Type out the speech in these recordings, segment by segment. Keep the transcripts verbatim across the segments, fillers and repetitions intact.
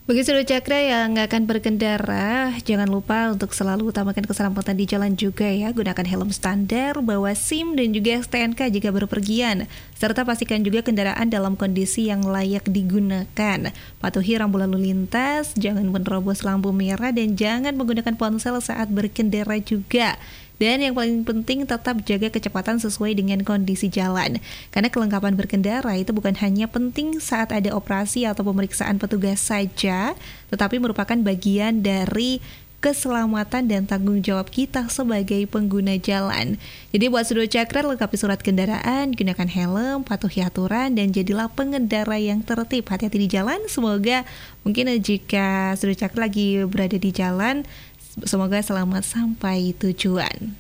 Bagi seluruh cakra yang akan berkendara, jangan lupa untuk selalu utamakan keselamatan di jalan juga ya. Gunakan helm standar, bawa SIM dan juga S T N K jika berpergian. Serta pastikan juga kendaraan dalam kondisi yang layak digunakan. Patuhi rambu lalu lintas, jangan menerobos lampu merah dan jangan menggunakan ponsel saat berkendara juga. Dan yang paling penting tetap jaga kecepatan sesuai dengan kondisi jalan. Karena kelengkapan berkendara itu bukan hanya penting saat ada operasi atau pemeriksaan petugas saja, tetapi merupakan bagian dari keselamatan dan tanggung jawab kita sebagai pengguna jalan. Jadi buat Sudut Cakra, lengkapi surat kendaraan, gunakan helm, patuhi aturan, dan jadilah pengendara yang tertib. Hati-hati di jalan. Semoga mungkin jika Sudut Cakra lagi berada di jalan, semoga selamat sampai tujuan.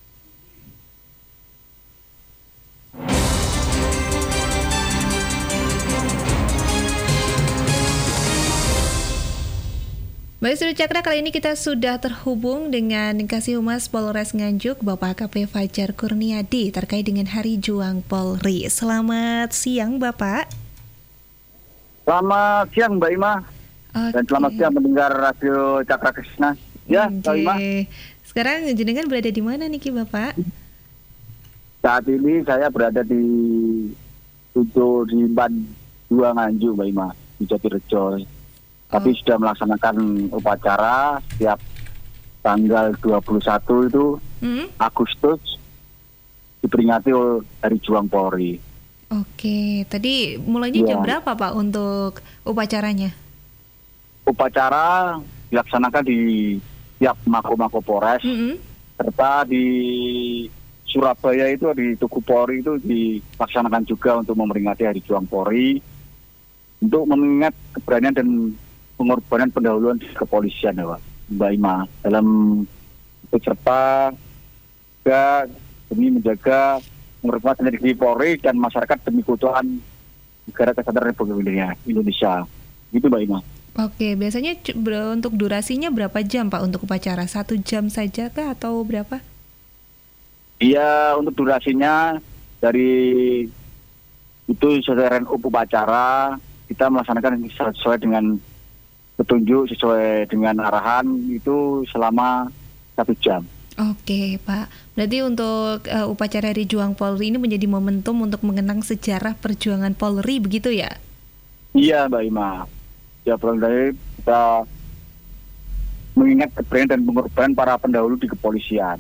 Baik, Sudut Cakra, kali ini kita sudah terhubung dengan Kasih Humas Polres Nganjuk, Bapak A K P Fajar Kurniadi, terkait dengan Hari Juang Polri. Selamat siang, Bapak. Selamat siang, Mbak Ima. Okay. Dan selamat siang mendengar Radio Cakra Krishna. Ya, Mbak Ima. Sekarang jenengan berada di mana nih, Ki, Bapak? Saat ini saya berada di untuk di Ban dua Nganjuk, Mbak Ima, di Jatirejo. Tapi oh. sudah melaksanakan upacara setiap tanggal dua puluh satu itu hmm? Agustus diperingati oleh Hari Juang Polri. Oke, tadi mulainya ya. jam berapa, Pak, untuk upacaranya? Upacara dilaksanakan di tiap mako-mako Polres, mm-hmm. serta di Surabaya itu di Tugu Polri itu dilaksanakan juga untuk memperingati Hari Juang Polri, untuk mengingat keberanian dan pengorbanan pendahuluan di kepolisian, ya, Mbak Ima, dalam ikut serta juga demi menjaga pengorbanan energi Polri dan masyarakat demi keutuhan negara kesatuan Republik Indonesia. Gitu, Mbak Ima. Oke, biasanya untuk durasinya berapa jam, Pak, untuk upacara? Satu jam saja kah atau berapa? Iya, untuk durasinya dari itu sesuai upacara, kita melaksanakan sesuai dengan petunjuk, sesuai dengan arahan itu selama satu jam. Oke, Pak. Berarti untuk uh, upacara Hari Juang Polri ini menjadi momentum untuk mengenang sejarah perjuangan Polri, begitu ya? Iya, Mbak Ima. Ya, dari kita mengingat keberanian dan pengorbanan para pendahulu di kepolisian.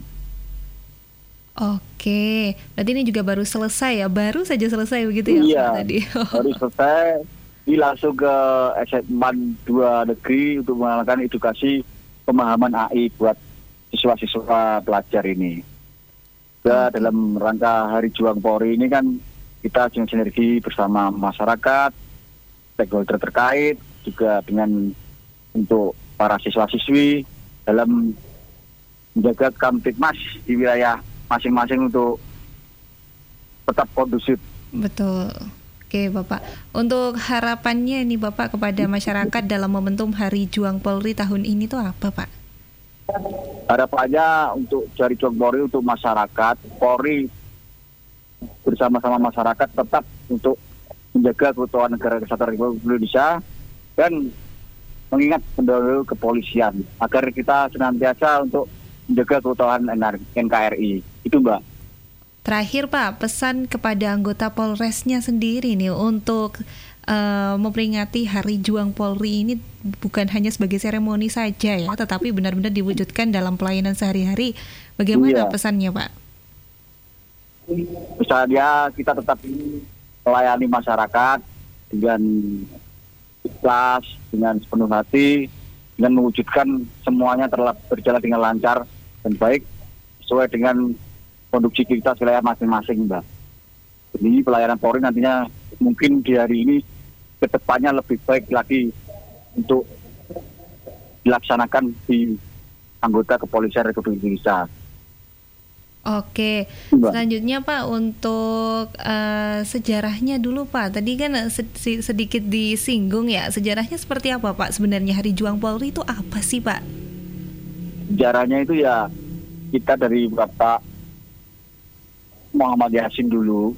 Oke, berarti ini juga baru selesai ya, baru saja selesai begitu ya, iya, Pak, tadi? baru selesai, ini langsung ke S M A dua Negeri untuk melakukan edukasi pemahaman A I buat siswa-siswa pelajar ini. Ya, hmm. dalam rangka Hari Juang Polri ini kan kita sinergi bersama masyarakat, stakeholder terkait, juga dengan untuk para siswa-siswi dalam menjaga Kamtibmas di wilayah masing-masing untuk tetap kondusif. Betul. Oke, Bapak. Untuk harapannya nih, Bapak, kepada masyarakat dalam momentum Hari Juang Polri tahun ini tuh apa, Pak? Harapannya untuk Hari Juang Polri untuk masyarakat, Polri bersama-sama masyarakat tetap untuk menjaga keutuhan negara kesatuan Republik Indonesia dan mengingat pendahulu kepolisian agar kita senantiasa untuk menjaga keutuhan N K R I. Itu, Mbak. Terakhir, Pak, pesan kepada anggota Polresnya sendiri nih untuk uh, memperingati Hari Juang Polri ini bukan hanya sebagai seremoni saja ya, tetapi benar-benar diwujudkan dalam pelayanan sehari-hari. Bagaimana iya. pesannya, Pak? Misalnya kita tetap melayani masyarakat dengan ikhlas, dengan sepenuh hati, dengan mewujudkan semuanya terlap, berjalan dengan lancar dan baik sesuai dengan konduksi kita wilayah masing-masing, Mbak. Jadi pelayanan Polri nantinya mungkin di hari ini ke depannya lebih baik lagi untuk dilaksanakan di anggota kepolisian Republik Indonesia. Oke, selanjutnya, Pak, untuk uh, sejarahnya dulu, Pak. Tadi kan sedikit disinggung ya, sejarahnya seperti apa, Pak? Sebenarnya Hari Juang Polri itu apa sih, Pak? Sejarahnya itu ya kita dari Bapak Muhammad Yasin dulu